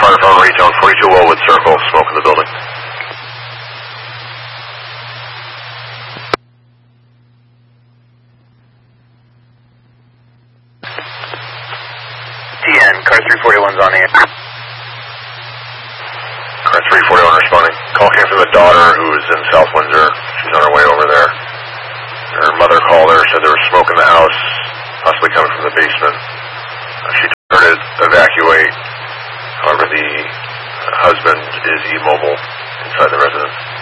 fire department retail, 42 Wellwood Circle, smoke in the building. TN, car 341's on air. Car 341 responding. Call came from the daughter who was in South Windsor. She's on her way over there. Her mother called her, said there was smoke in the house, possibly coming from the basement. She told her to evacuate. However, the husband is immobile inside the residence.